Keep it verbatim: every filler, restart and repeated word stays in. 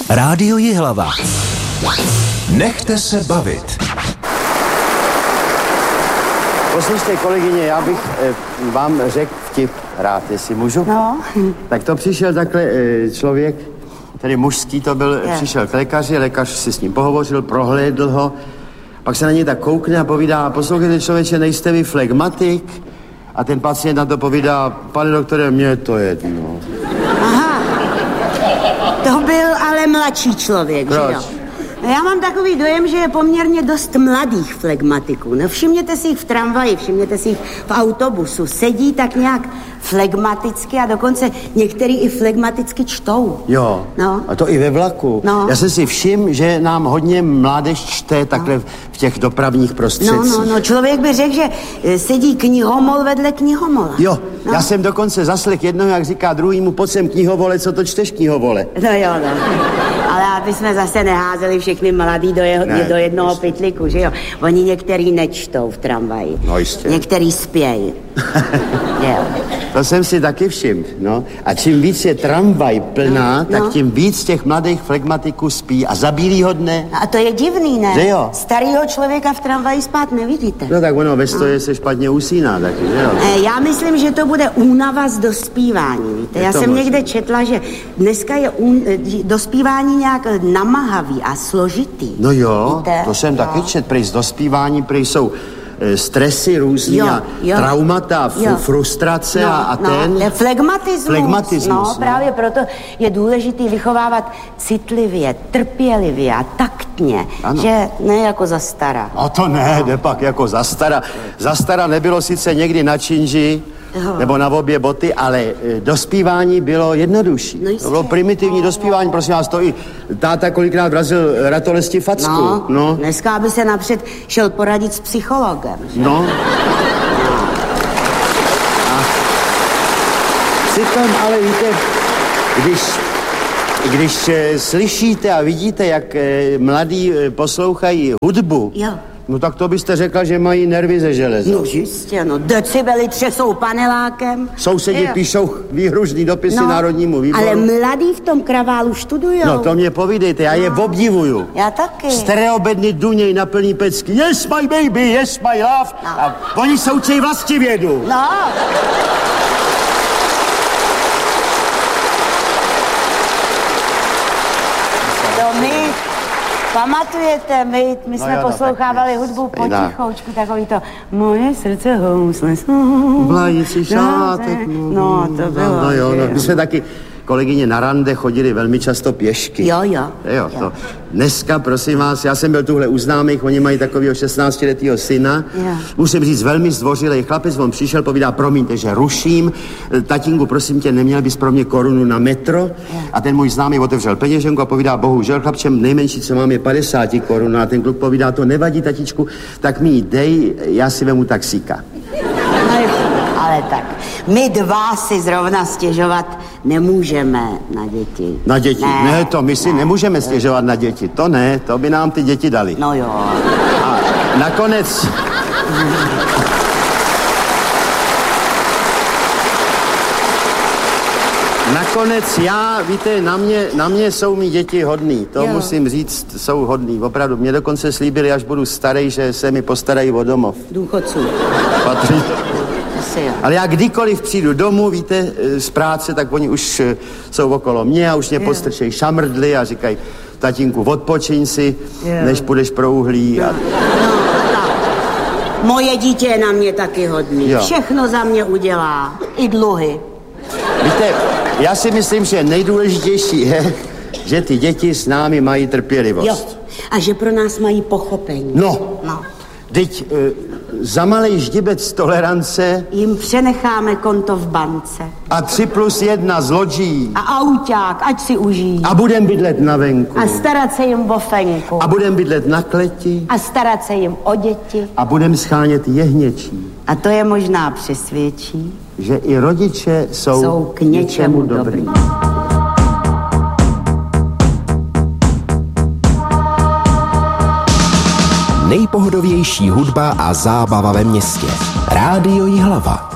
Rádio Jihlava. Nechte se bavit. Poslyšte, kolegyně, já bych eh, vám řekl vtip rád, jestli můžu. No. Tak to přišel takhle eh, člověk, tedy mužský to byl, Je. přišel k lékaři, lékař si s ním pohovořil, prohlédl ho, pak se na něj tak koukne a povídá, poslouchejte člověče, nejste vy flegmatik? A ten pacient na to povídá, pane doktore, mně je to jedno. Aha. To byl ale mladší člověk, Proč? že jo? Já mám takový dojem, že je poměrně dost mladých flegmatiků. No všimněte si jich v tramvaji, všimněte si jich v autobusu. Sedí tak nějak flegmaticky a dokonce některý i flegmaticky čtou. Jo, No. a to i ve vlaku. No. Já jsem si všiml, že nám hodně mládež čte takhle no. v těch dopravních prostředcích. No, no, no, člověk by řekl, že e, sedí knihomol vedle knihomola. Jo, no. Já jsem dokonce zaslech jednoho, jak říká druhýmu, pojď sem knihovole, co to čteš knihovole? No jo, no. Ale aby jsme zase neházeli všechny mladý do, jeho, Ne, do jednoho jistě. pytliku, že jo? Oni některý nečtou v tramvaji. No jistě. Některý spějí. Jo. To jsem si taky všiml, no. A čím víc je tramvaj plná, No, tak no. tím víc těch mladých flegmatiků spí. A za bílýho dne? A to je divný, ne? Že jo? Starýho člověka v tramvaji spát nevidíte. No tak ono ve stoje se špatně usíná taky, že jo? E, Já myslím, že to bude únava z dospívání, víte? Je Já to jsem možný. někde četla, že dneska je un, e, dospívání nějak namahavý a složitý. No jo, Víte? to jsem Jo. taky čet, prý z dospívání, prý jsou e, stresy různý Jo, a jo. traumata, Jo. frustrace a, a no, ten... je flegmatismus. Flegmatismus, No, no. právě proto je důležitý vychovávat citlivě, trpělivě a taktně, Ano. že ne jako za stara. A to ne, jde pak jako zastara. Zastara nebylo sice někdy na činži, Jo. nebo na obě boty, ale e, dospívání bylo jednodušší. No jistě. To bylo primitivní dospívání, prosím vás, to i táta kolikrát vrazil ratolesti facku. No, no. dneska aby se napřed šel poradit s psychologem. Že? no. A přitom, ale víte, když, když e, slyšíte a vidíte, jak e, mladí e, poslouchají hudbu, Jo. no tak to byste řekla, že mají nervy ze železa. No jistě, no decibely třesou panelákem. Sousedi Jo. píšou výhružný dopisy Národnímu výboru. Ale mladí v tom kraválu študujou. No to mě povídejte, já je obdivuju. Já taky. Stereobedny duněj na plný pecky. Yes, my baby, yes, my love. No. A oni se učí vlastivědu. No. To my, pamatujete, my, my jsme jo, no, poslouchávali tak hudbu nejda. potichoučku, takový to moje srdce housle. Vlající šátek. No, to bylo. No jo, že no. My jsme taky, kolegyně, na rande chodili velmi často pěšky. Jo, jo. Jo, to. Dneska, prosím vás, já jsem byl tuhle u známých, oni mají takového šestnáctiletého syna. Jo. Musím říct, velmi zdvořilej chlapec, on přišel, povídá, promiňte, že ruším. Tatínku, prosím tě, neměl bys pro mě korunu na metro? Jo. A ten můj známý otevřel peněženku a povídá, bohužel, chlapčem, nejmenší, co mám, je padesát korun. A ten kluk povídá, to nevadí, tatičku, tak mi ji dej, já si vemu taxíka. No jo, ale tak, my dva si zrovna stěžovat nemůžeme na děti. Na děti? Ne, ne to my si ne. nemůžeme stěžovat na děti. To ne, to by nám ty děti dali. No jo. A nakonec... Nakonec já, víte, na mě, na mě jsou mý děti hodný, to Jo. musím říct, jsou hodný, opravdu. Mě dokonce slíbili, až budu starý, že se mi postarají o domov. Důchodců. Patří. Asi jo. Ale já kdykoliv přijdu domů, víte, z práce, tak oni už eh, jsou okolo mě a už mě postrčejí šamrdly a říkají, tatínku, odpočiň si, Jo. než půjdeš pro uhlí. A... No, tak. Moje dítě je na mě taky hodný. Jo. Všechno za mě udělá. I dluhy. Víte, já si myslím, že nejdůležitější je, že ty děti s námi mají trpělivost. Jo. A že pro nás mají pochopení. No, No. teď e, za malej ždibec tolerance Jim přenecháme konto v bance. a tři plus jedna z lodží A auťák, ať si užijí. a budem bydlet na venku A starat se jim o fenku. a budem bydlet na kleti A starat se jim o děti. a budem schánět jehněčí, A to je možná přesvědčí, že i rodiče jsou, jsou k něčemu dobrý. Nejpohodovější hudba a zábava ve městě. Rádio Jihlava.